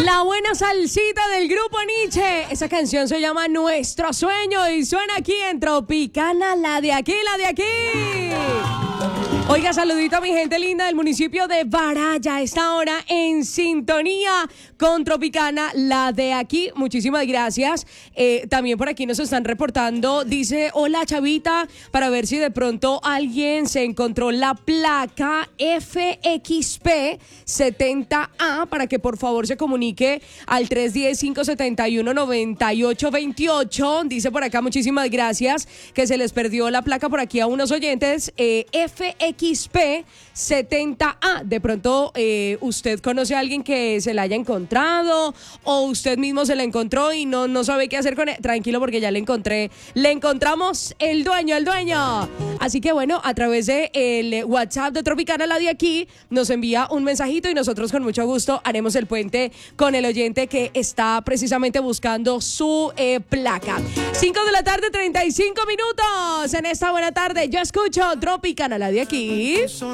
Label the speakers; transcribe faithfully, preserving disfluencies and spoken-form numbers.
Speaker 1: La buena salsita del grupo Nietzsche. Esa canción se llama Nuestro Sueño y suena aquí en Tropicana, la de aquí, la de aquí. Oiga, saludito a mi gente linda del municipio de Baraya. Esta hora en sintonía con Tropicana, la de aquí. Muchísimas gracias. Eh, también por aquí nos están reportando. Dice, hola Chavita, para ver si de pronto alguien se encontró la placa F X P setenta A para que por favor se comunique al tres uno cero, cinco siete uno, nueve ocho dos ocho. Dice por acá, muchísimas gracias, que se les perdió la placa por aquí a unos oyentes. eh, F X P setenta A. De pronto eh, usted conoce a alguien que se la haya encontrado o usted mismo se la encontró y no, no sabe qué hacer con él. Tranquilo, porque ya le encontré. Le encontramos el dueño, el dueño. Así que bueno, a través de el WhatsApp de Tropicana, la de aquí, nos envía un mensajito y nosotros con mucho gusto haremos el puente con el oyente que está precisamente buscando su eh, placa. cinco de la tarde, treinta y cinco minutos en esta buena tarde. Yo escucho Tropicana, la de aquí.